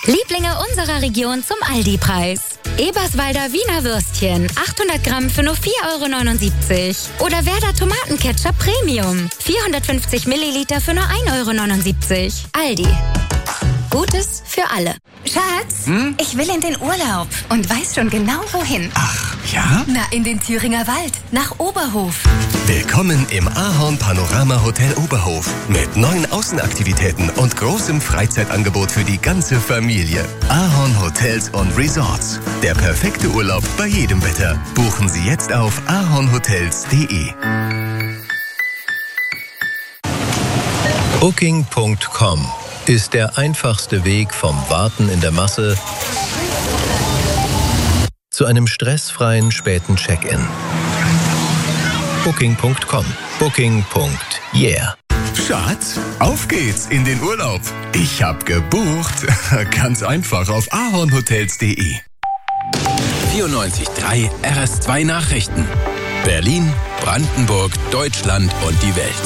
Lieblinge unserer Region zum Aldi-Preis. Eberswalder Wiener Würstchen, 800 Gramm für nur 4,79 €. Oder Werder Tomatenketchup Premium, 450 Milliliter für nur 1,79 €. Aldi. Gutes für alle. Schatz, ich will in den Urlaub und weiß schon genau wohin. Ach, ja? Na, in den Thüringer Wald, nach Oberhof. Willkommen im Ahorn Panorama Hotel Oberhof. Mit 9 Außenaktivitäten und großem Freizeitangebot für die ganze Familie. Ahorn Hotels und Resorts. Der perfekte Urlaub bei jedem Wetter. Buchen Sie jetzt auf ahornhotels.de. Booking.com ist der einfachste Weg vom Warten in der Masse zu einem stressfreien späten Check-in. Booking.com. Booking.yeah. Schatz, auf geht's in den Urlaub. Ich hab gebucht. Ganz einfach auf ahornhotels.de. 94.3 RS2 Nachrichten. Berlin, Brandenburg, Deutschland und die Welt.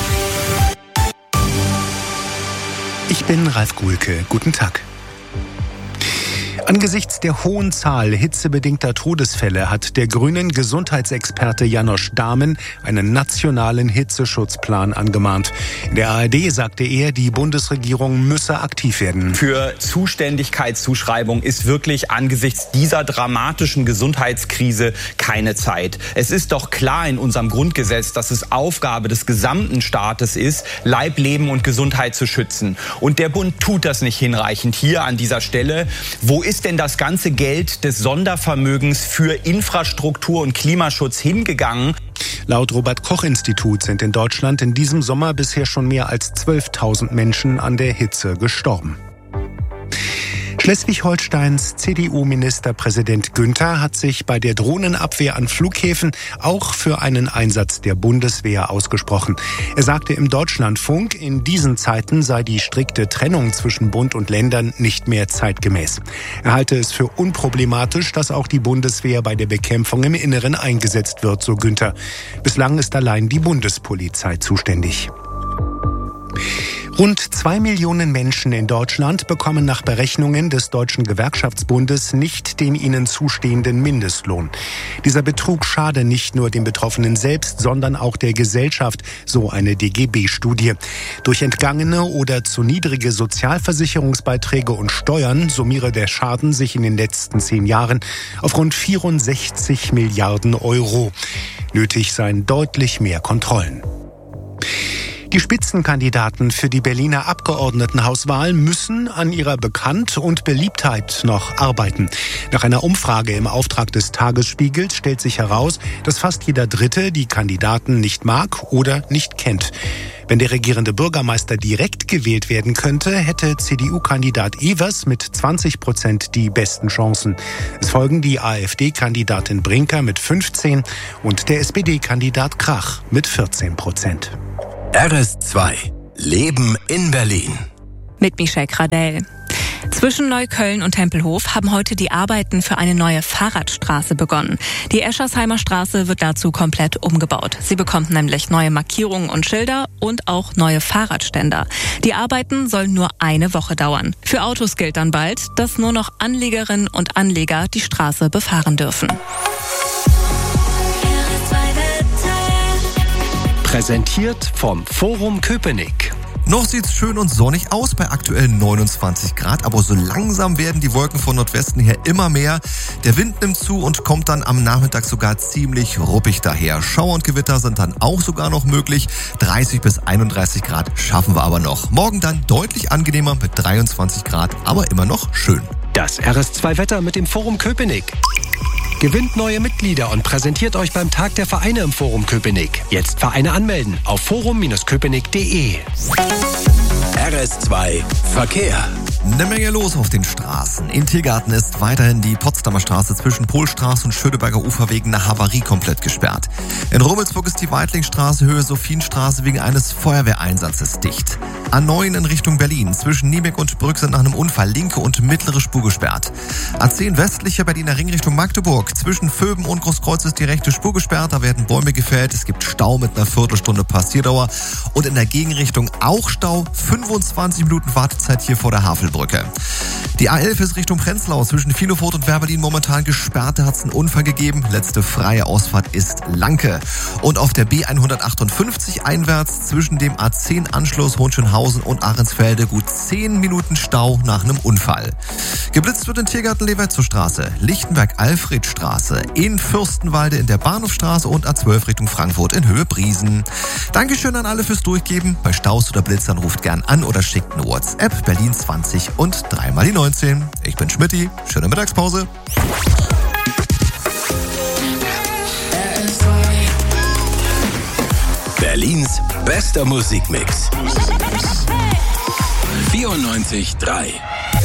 Ich bin Ralf Guhlke. Guten Tag. Angesichts der hohen Zahl hitzebedingter Todesfälle hat der grünen Gesundheitsexperte Janosch Dahmen einen nationalen Hitzeschutzplan angemahnt. In der ARD sagte er, die Bundesregierung müsse aktiv werden. Für Zuständigkeitszuschreibung ist wirklich angesichts dieser dramatischen Gesundheitskrise keine Zeit. Es ist doch klar in unserem Grundgesetz, dass es Aufgabe des gesamten Staates ist, Leib, Leben und Gesundheit zu schützen. Und der Bund tut das nicht hinreichend hier an dieser Stelle. Wo ist denn das ganze Geld des Sondervermögens für Infrastruktur und Klimaschutz hingegangen? Laut Robert-Koch-Institut sind in Deutschland in diesem Sommer bisher schon mehr als 12.000 Menschen an der Hitze gestorben. Schleswig-Holsteins CDU-Ministerpräsident Günther hat sich bei der Drohnenabwehr an Flughäfen auch für einen Einsatz der Bundeswehr ausgesprochen. Er sagte im Deutschlandfunk, in diesen Zeiten sei die strikte Trennung zwischen Bund und Ländern nicht mehr zeitgemäß. Er halte es für unproblematisch, dass auch die Bundeswehr bei der Bekämpfung im Inneren eingesetzt wird, so Günther. Bislang ist allein die Bundespolizei zuständig. Rund 2 Millionen Menschen in Deutschland bekommen nach Berechnungen des Deutschen Gewerkschaftsbundes nicht den ihnen zustehenden Mindestlohn. Dieser Betrug schade nicht nur den Betroffenen selbst, sondern auch der Gesellschaft, so eine DGB-Studie. Durch entgangene oder zu niedrige Sozialversicherungsbeiträge und Steuern summiere der Schaden sich in den letzten 10 Jahren auf rund 64 Milliarden €. Nötig seien deutlich mehr Kontrollen. Die Spitzenkandidaten für die Berliner Abgeordnetenhauswahl müssen an ihrer Bekannt- und Beliebtheit noch arbeiten. Nach einer Umfrage im Auftrag des Tagesspiegels stellt sich heraus, dass fast jeder Dritte die Kandidaten nicht mag oder nicht kennt. Wenn der regierende Bürgermeister direkt gewählt werden könnte, hätte CDU-Kandidat Evers mit 20% die besten Chancen. Es folgen die AfD-Kandidatin Brinker mit 15% und der SPD-Kandidat Krach mit 14%. RS2 Leben in Berlin. Mit Michelle Gradell. Zwischen Neukölln und Tempelhof haben heute die Arbeiten für eine neue Fahrradstraße begonnen. Die Eschersheimer Straße wird dazu komplett umgebaut. Sie bekommt nämlich neue Markierungen und Schilder und auch neue Fahrradständer. Die Arbeiten sollen nur eine Woche dauern. Für Autos gilt dann bald, dass nur noch Anlegerinnen und Anleger die Straße befahren dürfen. Präsentiert vom Forum Köpenick. Noch sieht's schön und sonnig aus bei aktuell 29 Grad, aber so langsam werden die Wolken von Nordwesten her immer mehr. Der Wind nimmt zu und kommt dann am Nachmittag sogar ziemlich ruppig daher. Schauer und Gewitter sind dann auch sogar noch möglich. 30 bis 31 Grad schaffen wir aber noch. Morgen dann deutlich angenehmer mit 23 Grad, aber immer noch schön. Das RS2 Wetter mit dem Forum Köpenick. Gewinnt neue Mitglieder und präsentiert euch beim Tag der Vereine im Forum Köpenick. Jetzt Vereine anmelden auf forum-köpenick.de. RS2 Verkehr. Eine Menge los auf den Straßen. In Tiergarten ist weiterhin die Potsdamer Straße zwischen Polstraße und Schöneberger Ufer wegen einer Havarie komplett gesperrt. In Rummelsburg ist die Weitlingstraße Höhe Sophienstraße wegen eines Feuerwehreinsatzes dicht. A9 in Richtung Berlin zwischen Niebeck und Brück sind nach einem Unfall linke und mittlere Spur gesperrt. A10 westlicher Berliner Ring Richtung Magdeburg. Zwischen Vöben und Großkreuz ist die rechte Spur gesperrt. Da werden Bäume gefällt. Es gibt Stau mit einer Viertelstunde Passierdauer. Und in der Gegenrichtung auch Stau. 25 Minuten Wartezeit hier vor der Havel. Tunnelbrücke. Die A11 ist Richtung Prenzlau zwischen Vilofort und Werberlin momentan gesperrt. Da hat es einen Unfall gegeben. Letzte freie Ausfahrt ist Lanke. Und auf der B158 einwärts zwischen dem A10-Anschluss Hohenschönhausen und Ahrensfelde gut 10 Minuten Stau nach einem Unfall. Geblitzt wird in Tiergarten-Leweitzer-Straße, Lichtenberg-Alfredstraße, in Fürstenwalde in der Bahnhofstraße und A12 Richtung Frankfurt in Höhe Briesen. Dankeschön an alle fürs Durchgeben. Bei Staus oder Blitzern ruft gern an oder schickt eine WhatsApp Berlin 20 und 3 mal die 19. Ich bin Schmidti. Schöne Mittagspause. Berlins bester Musikmix. 94.3